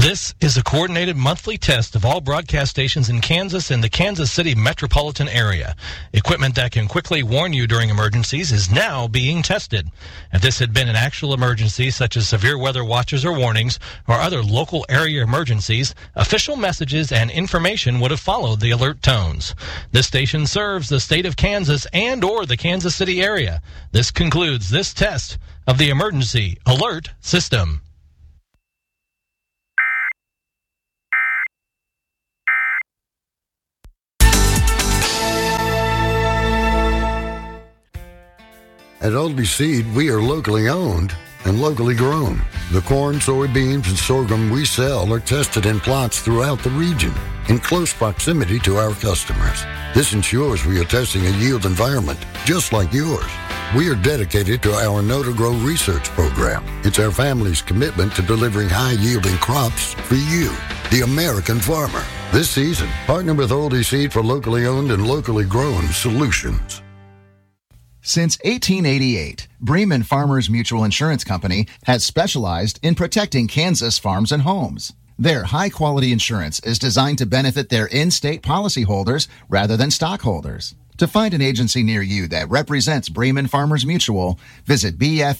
This is a coordinated monthly test of all broadcast stations in Kansas and the Kansas City metropolitan area. Equipment that can quickly warn you during emergencies is now being tested. If this had been an actual emergency, such as severe weather watches or warnings, or other local area emergencies, official messages and information would have followed the alert tones. This station serves the state of Kansas and or the Kansas City area. This concludes this test of the emergency alert system. At Oldie Seed, we are locally owned and locally grown. The corn, soybeans, and sorghum we sell are tested in plots throughout the region in close proximity to our customers. This ensures we are testing a yield environment just like yours. We are dedicated to our Know to Grow research program. It's our family's commitment to delivering high-yielding crops for you, the American farmer. This season, partner with Oldie Seed for locally owned and locally grown solutions. Since 1888, Bremen Farmers Mutual Insurance Company has specialized in protecting Kansas farms and homes. Their high-quality insurance is designed to benefit their in-state policyholders rather than stockholders. To find an agency near you that represents Bremen Farmers Mutual, visit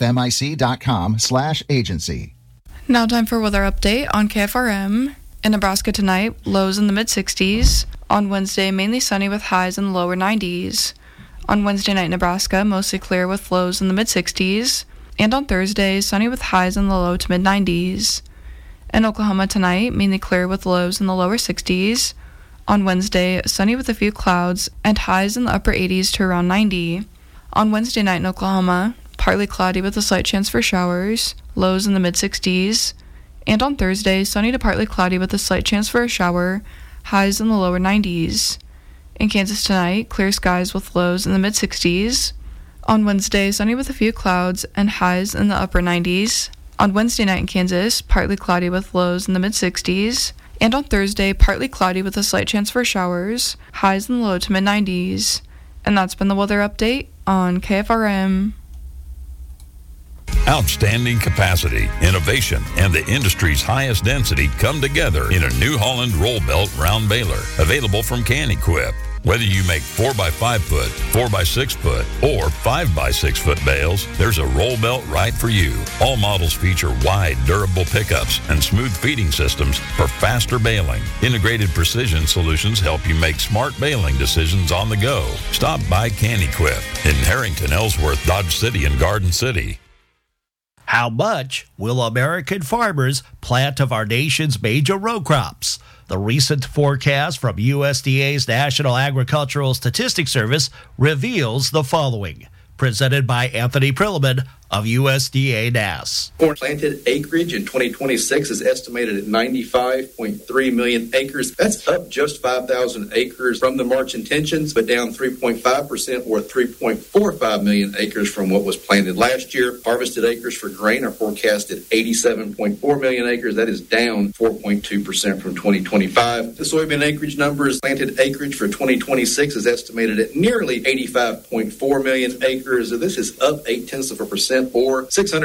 bfmic.com/agency. Now time for weather update on KFRM. In Nebraska tonight, lows in the mid-60s. On Wednesday, mainly sunny with highs in the lower 90s. On Wednesday night, Nebraska, mostly clear with lows in the mid-60s. And on Thursday, sunny with highs in the low to mid-90s. In Oklahoma tonight, mainly clear with lows in the lower 60s. On Wednesday, sunny with a few clouds and highs in the upper 80s to around 90. On Wednesday night in Oklahoma, partly cloudy with a slight chance for showers, lows in the mid-60s. And on Thursday, sunny to partly cloudy with a slight chance for a shower, highs in the lower 90s. In Kansas tonight, clear skies with lows in the mid-60s. On Wednesday, sunny with a few clouds and highs in the upper 90s. On Wednesday night in Kansas, partly cloudy with lows in the mid-60s. And on Thursday, partly cloudy with a slight chance for showers, highs in the low to mid-90s. And that's been the weather update on KFRM. Outstanding capacity, innovation, and the industry's highest density come together in a New Holland roll belt round baler, available from Can-Equip. Whether you make 4x5 foot, 4x6 foot, or 5x6 foot bales, there's a roll belt right for you. All models feature wide, durable pickups and smooth feeding systems for faster baling. Integrated precision solutions help you make smart baling decisions on the go. Stop by Can-Equip in Harrington, Ellsworth, Dodge City, and Garden City. How much will American farmers plant of our nation's major row crops? The recent forecast from USDA's National Agricultural Statistics Service reveals the following. Presented by Anthony Prilliman of USDA NASS. Corn planted acreage in 2026 is estimated at 95.3 million acres. That's up just 5,000 acres from the March intentions, but down 3.5% or 3.45 million acres from what was planted last year. Harvested acres for grain are forecast at 87.4 million acres. That is down 4.2% from 2025. The soybean acreage numbers, planted acreage for 2026 is estimated at nearly 85.4 million acres. This is up 0.8% or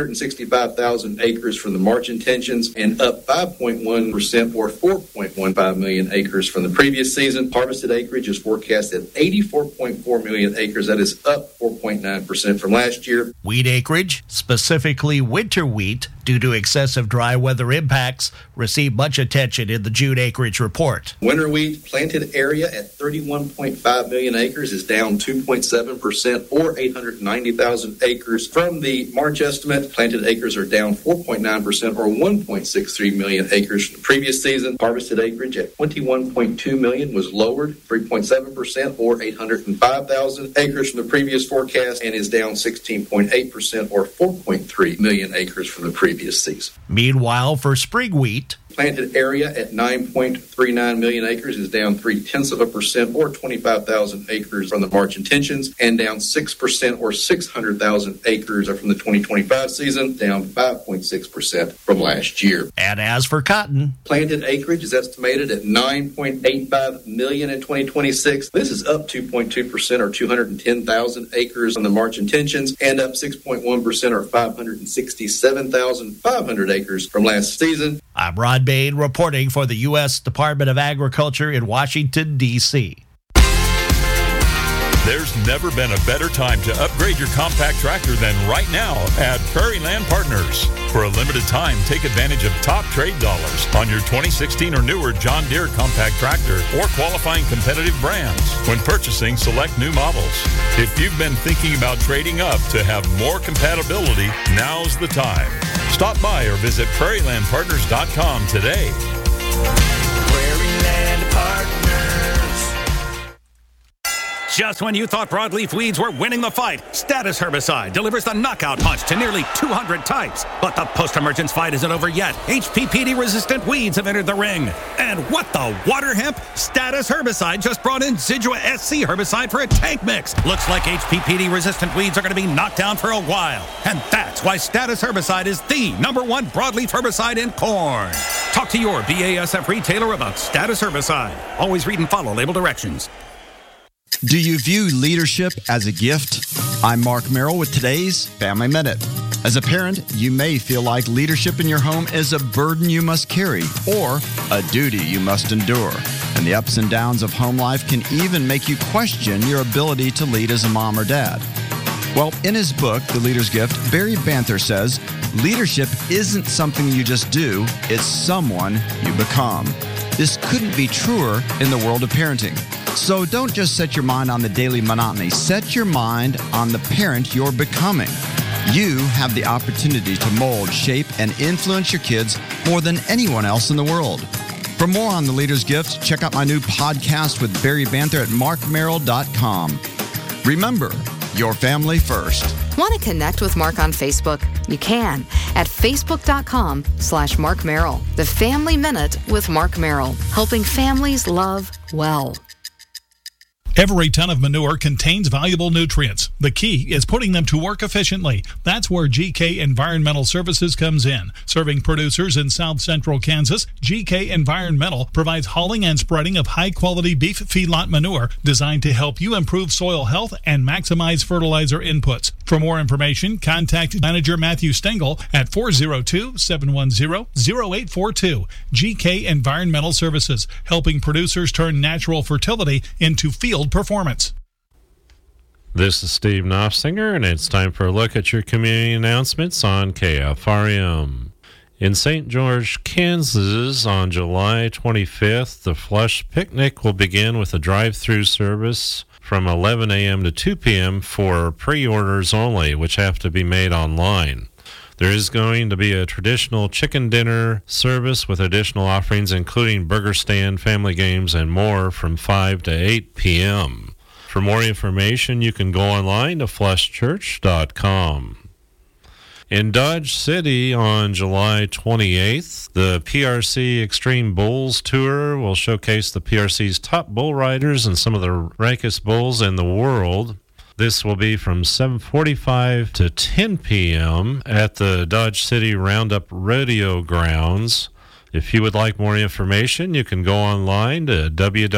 665,000 acres from the March intentions and up 5.1% or 4.15 million acres from the previous season. Harvested acreage is forecast at 84.4 million acres. That is up 4.9% from last year. Wheat acreage, specifically winter wheat, due to excessive dry weather impacts, received much attention in the June acreage report. Winter wheat planted area at 31.5 million acres is down 2.7% or 890,000 acres from the March estimate. Planted acres are down 4.9% or 1.63 million acres from the previous season. Harvested acreage at 21.2 million was lowered 3.7% or 805,000 acres from the previous forecast and is down 16.8% or 4.3 million acres from the previous season. Meanwhile, for spring wheat, planted area at 9.39 million acres is down 0.3% or 25,000 acres from the March intentions and down 6% or 600,000 acres from the 2025 season, down 5.6% from last year. And as for cotton, planted acreage is estimated at 9.85 million in 2026. This is up 2.2% or 210,000 acres from the March intentions and up 6.1% or 567,500 acres from last season. I'm Rod Todd Bain reporting for the U.S. Department of Agriculture in Washington, D.C. There's never been a better time to upgrade your compact tractor than right now at Prairie Land Partners. For a limited time, take advantage of top trade dollars on your 2016 or newer John Deere compact tractor or qualifying competitive brands when purchasing select new models. If you've been thinking about trading up to have more compatibility, now's the time. Stop by or visit prairielandpartners.com today. Prairie Land Partners. Just when you thought broadleaf weeds were winning the fight, Status Herbicide delivers the knockout punch to nearly 200 types. But the post-emergence fight isn't over yet. HPPD-resistant weeds have entered the ring. And what the water hemp? Status Herbicide just brought in Zidua SC herbicide for a tank mix. Looks like HPPD-resistant weeds are going to be knocked down for a while. And that's why Status Herbicide is the #1 broadleaf herbicide in corn. Talk to your BASF retailer about Status Herbicide. Always read and follow label directions. Do you view leadership as a gift? I'm Mark Merrill with today's Family Minute. As a parent, you may feel like leadership in your home is a burden you must carry or a duty you must endure. And the ups and downs of home life can even make you question your ability to lead as a mom or dad. Well, in his book, The Leader's Gift, Barry Banther says, leadership isn't something you just do, it's someone you become. This couldn't be truer in the world of parenting. So don't just set your mind on the daily monotony. Set your mind on the parent you're becoming. You have the opportunity to mold, shape, and influence your kids more than anyone else in the world. For more on The Leader's Gift, check out my new podcast with Barry Banther at markmerrill.com. Remember, your family first. Want to connect with Mark on Facebook? You can at facebook.com/Mark Merrill. The Family Minute with Mark Merrill, helping families love well. Every ton of manure contains valuable nutrients. The key is putting them to work efficiently. That's where GK Environmental Services comes in. Serving producers in South Central Kansas, GK Environmental provides hauling and spreading of high-quality beef feedlot manure designed to help you improve soil health and maximize fertilizer inputs. For more information, contact Manager Matthew Stengel at 402-710-0842. GK Environmental Services, helping producers turn natural fertility into field performance. This is Steve Knopfsinger, and it's time for a look at your community announcements on KFRM. In St. George, Kansas, on July 25th, the Flush Picnic will begin with a drive-through service from 11 a.m. to 2 p.m. for pre-orders only, which have to be made online. There is going to be a traditional chicken dinner service with additional offerings, including burger stand, family games, and more from 5 to 8 p.m. For more information, you can go online to flushchurch.com. In Dodge City on July 28th, the PRC Extreme Bulls Tour will showcase the PRC's top bull riders and some of the rankest bulls in the world. This will be from 7:45 to 10 p.m. at the Dodge City Roundup Rodeo Grounds. If you would like more information, you can go online to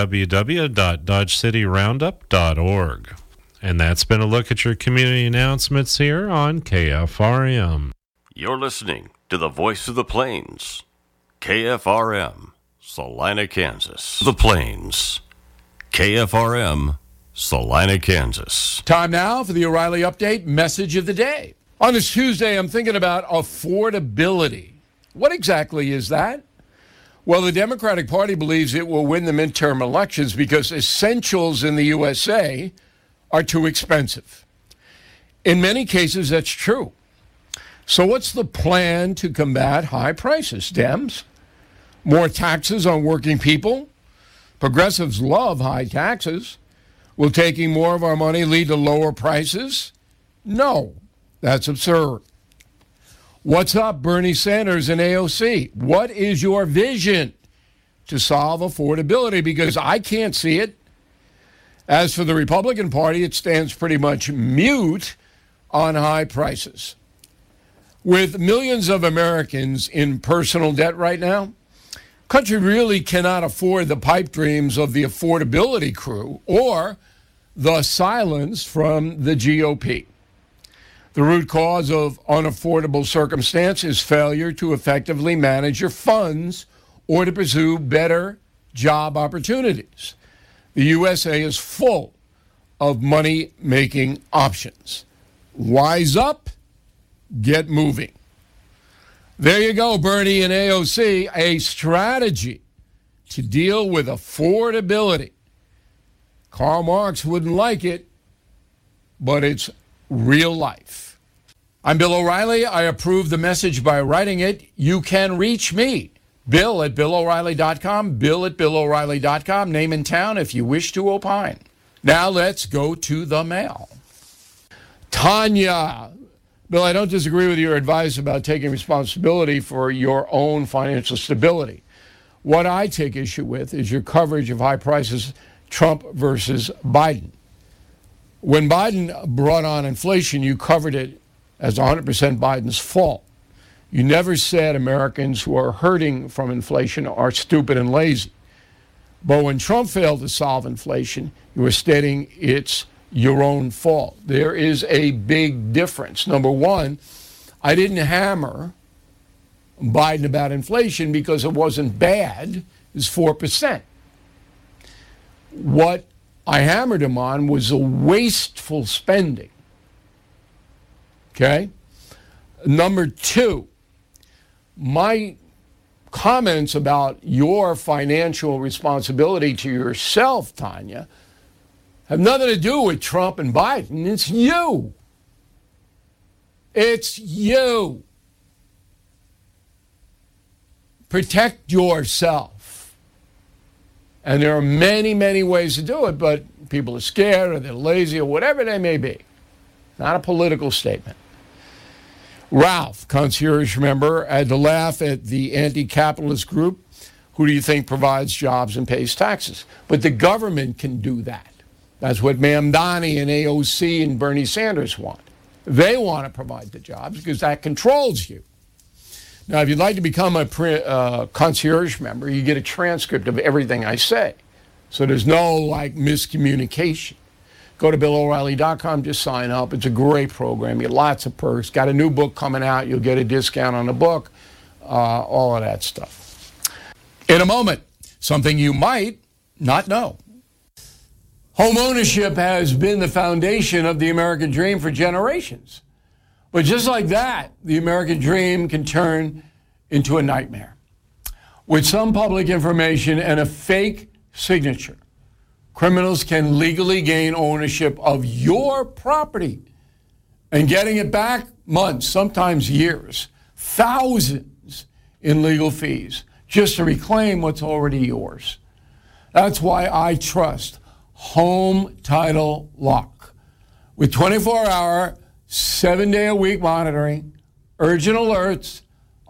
www.dodgecityroundup.org. And that's been a look at your community announcements here on KFRM. You're listening to the Voice of the Plains, KFRM, Salina, Kansas. The Plains, KFRM, Salina, Kansas. Time now for the O'Reilly Update message of the day. On this Tuesday, I'm thinking about affordability. What exactly is that? Well, the Democratic Party believes it will win the midterm elections because essentials in the USA are too expensive. In many cases, that's true. So what's the plan to combat high prices, Dems? More taxes on working people? Progressives love high taxes. Will taking more of our money lead to lower prices? No, that's absurd. What's up, Bernie Sanders and AOC? What is your vision to solve affordability? Because I can't see it. As for the Republican Party, it stands pretty much mute on high prices. With millions of Americans in personal debt right now, country really cannot afford the pipe dreams of the affordability crew or the silence from the GOP. The root cause of unaffordable circumstance is failure to effectively manage your funds or to pursue better job opportunities. The USA is full of money-making options. Wise up, get moving. There you go, Bernie and AOC, a strategy to deal with affordability. Karl Marx wouldn't like it, but it's real life. I'm Bill O'Reilly. I approve the message by writing it. You can reach me, Bill at BillO'Reilly.com, Bill at BillO'Reilly.com, name and town if you wish to opine. Now let's go to the mail. Tanya. Bill, I don't disagree with your advice about taking responsibility for your own financial stability. What I take issue with is your coverage of high prices, Trump versus Biden. When Biden brought on inflation, you covered it as 100% Biden's fault. You never said Americans who are hurting from inflation are stupid and lazy. But when Trump failed to solve inflation, you were stating it's your own fault. There is a big difference. Number one, I didn't hammer Biden about inflation because it wasn't bad. It's 4%. What I hammered him on was the wasteful spending. Okay? Number two, my comments about your financial responsibility to yourself, Tanya, have nothing to do with Trump and Biden. It's you. It's you. Protect yourself. And there are many, many ways to do it, but people are scared or they're lazy or whatever they may be. Not a political statement. Ralph, concierge member, had to laugh at the anti-capitalist group. Who do you think provides jobs and pays taxes? But the government can do that. That's what Mamdani and AOC and Bernie Sanders want. They want to provide the jobs because that controls you. Now, if you'd like to become a concierge member, you get a transcript of everything I say. So there's no, miscommunication. Go to BillO'Reilly.com, just sign up. It's a great program. You get lots of perks. Got a new book coming out. You'll get a discount on the book. All of that stuff. In a moment, something you might not know. Home ownership has been the foundation of the American dream for generations. But just like that, the American dream can turn into a nightmare. With some public information and a fake signature, criminals can legally gain ownership of your property and getting it back months, sometimes years, thousands in legal fees just to reclaim what's already yours. That's why I trust Home Title Lock. With 24-hour, 7-day-a-week monitoring, urgent alerts,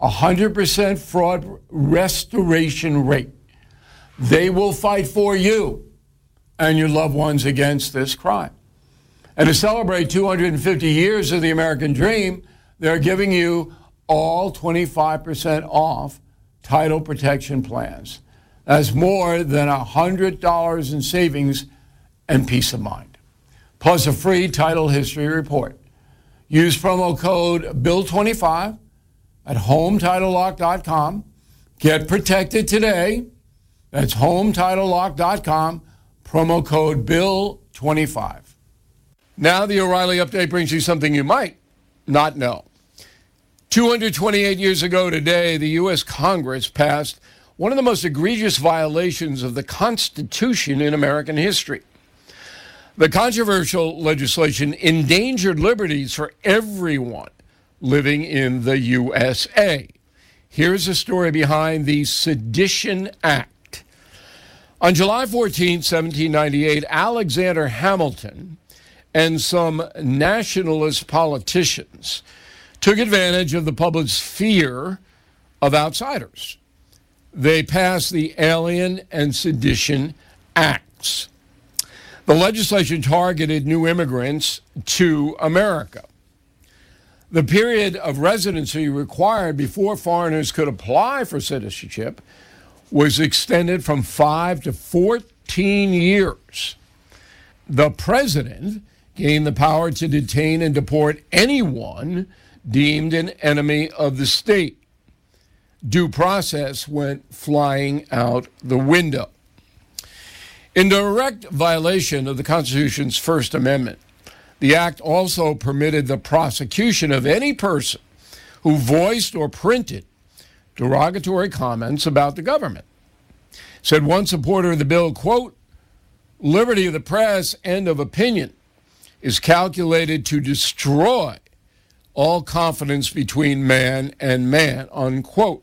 100% fraud restoration rate. They will fight for you and your loved ones against this crime. And to celebrate 250 years of the American dream, they're giving you all 25% off title protection plans. That's more than $100 in savings and peace of mind. Plus a free title history report. Use promo code BILL25 at HomeTitleLock.com. Get protected today. That's HomeTitleLock.com. Promo code BILL25. Now the O'Reilly Update brings you something you might not know. 228 years ago today, the U.S. Congress passed one of the most egregious violations of the Constitution in American history. The controversial legislation endangered liberties for everyone living in the USA. Here's the story behind the Sedition Act. On July 14, 1798, Alexander Hamilton and some nationalist politicians took advantage of the public's fear of outsiders. They passed the Alien and Sedition Acts. The legislation targeted new immigrants to America. The period of residency required before foreigners could apply for citizenship was extended from 5 to 14 years. The president gained the power to detain and deport anyone deemed an enemy of the state. due process went flying out the window. In direct violation of the Constitution's First Amendment, the act also permitted the prosecution of any person who voiced or printed derogatory comments about the government. Said one supporter of the bill, quote, "Liberty of the press and of opinion is calculated to destroy all confidence between man and man," unquote.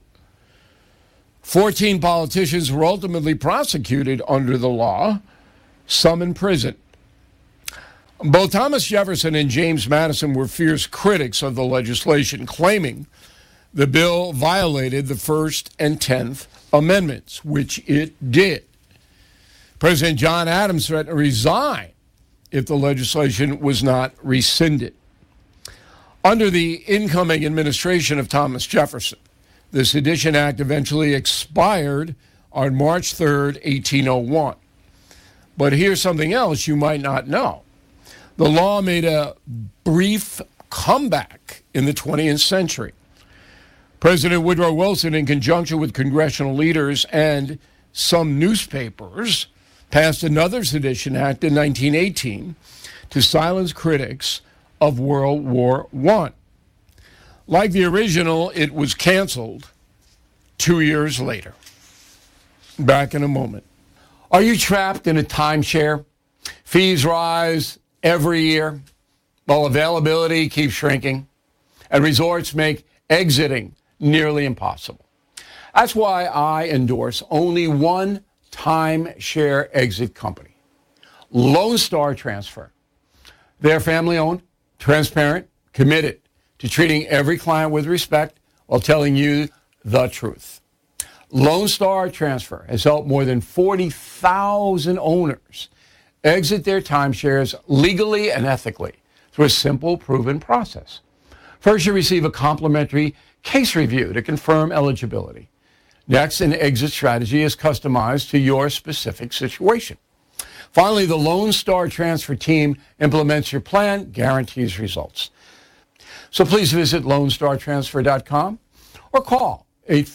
14 politicians were ultimately prosecuted under the law, some in prison. Both Thomas Jefferson and James Madison were fierce critics of the legislation, claiming the bill violated the First and 10th Amendments, which it did. President John Adams threatened to resign if the legislation was not rescinded. Under the incoming administration of Thomas Jefferson, the Sedition Act eventually expired on March 3rd, 1801. But here's something else you might not know. The law made a brief comeback in the 20th century. President Woodrow Wilson, in conjunction with congressional leaders and some newspapers, passed another Sedition Act in 1918 to silence critics of World War I. Like the original, it was canceled 2 years later. Back in a moment. Are you trapped in a timeshare? Fees rise every year while availability keeps shrinking, and resorts make exiting nearly impossible. That's why I endorse only one timeshare exit company, Lone Star Transfer. They're family-owned, transparent, committed to treating every client with respect while telling you the truth. Lone Star Transfer has helped more than 40,000 owners exit their timeshares legally and ethically through a simple, proven process. First, you receive a complimentary case review to confirm eligibility. Next, an exit strategy is customized to your specific situation. Finally, the Lone Star Transfer team implements your plan, guarantees results. So please visit LoneStarTransfer.com or call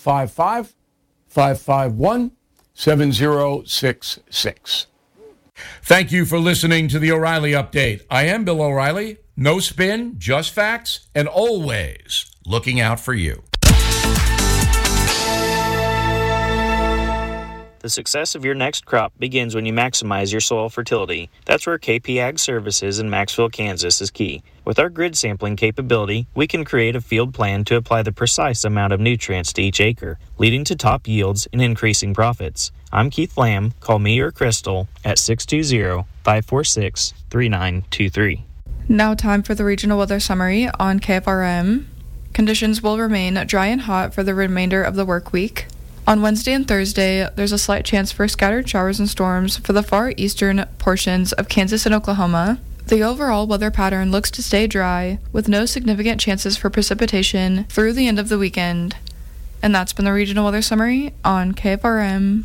855-551-7066. Thank you for listening to the O'Reilly Update. I am Bill O'Reilly. No spin, just facts, and always looking out for you. The success of your next crop begins when you maximize your soil fertility. That's where KP Ag Services in Maxville, Kansas is key. With our grid sampling capability, we can create a field plan to apply the precise amount of nutrients to each acre, leading to top yields and increasing profits. I'm Keith Lamb. Call me or Crystal at 620-546-3923. Now time for the regional weather summary on KFRM. Conditions will remain dry and hot for the remainder of the work week. On Wednesday and Thursday, there's a slight chance for scattered showers and storms for the far eastern portions of Kansas and Oklahoma. The overall weather pattern looks to stay dry, with no significant chances for precipitation through the end of the weekend. And that's been the regional weather summary on KFRM.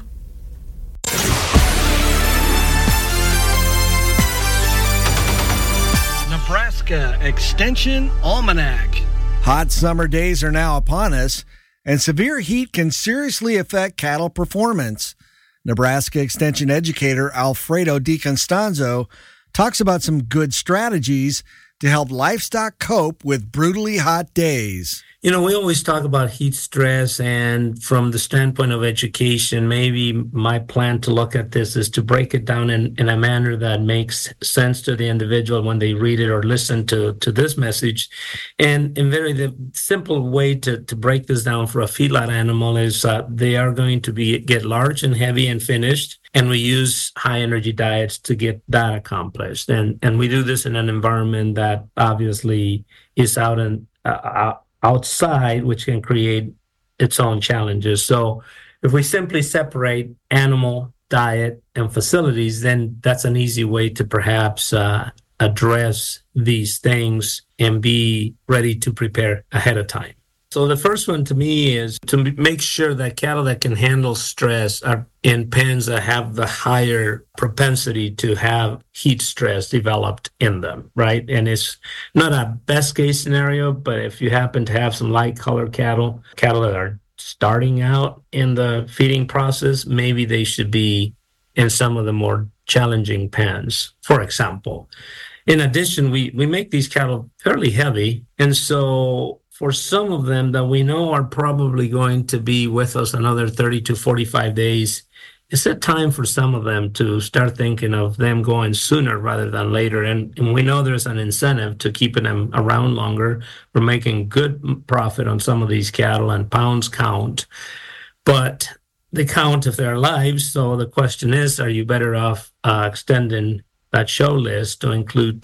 Nebraska Extension Almanac. Hot summer days are now upon us, and severe heat can seriously affect cattle performance. Nebraska Extension educator Alfredo DiCostanzo talks about some good strategies to help livestock cope with brutally hot days. You know, we always talk about heat stress, and from the standpoint of education, maybe my plan to look at this is to break it down in a manner that makes sense to the individual when they read it or listen to this message. And the simple way to break this down for a feedlot animal is they are going to get large and heavy and finished, and we use high energy diets to get that accomplished. And we do this in an environment that obviously is outside, which can create its own challenges. So if we simply separate animal, diet, and facilities, then that's an easy way to perhaps address these things and be ready to prepare ahead of time. So the first one to me is to make sure that cattle that can handle stress are in pens that have the higher propensity to have heat stress developed in them, right? And it's not a best case scenario, but if you happen to have some light colored cattle that are starting out in the feeding process, maybe they should be in some of the more challenging pens, for example. In addition, we make these cattle fairly heavy, and so for some of them that we know are probably going to be with us another 30 to 45 days, it's a time for some of them to start thinking of them going sooner rather than later. And we know there's an incentive to keeping them around longer. We're making good profit on some of these cattle, and pounds count, but they count if they're alive. So the question is, are you better off extending that show list to include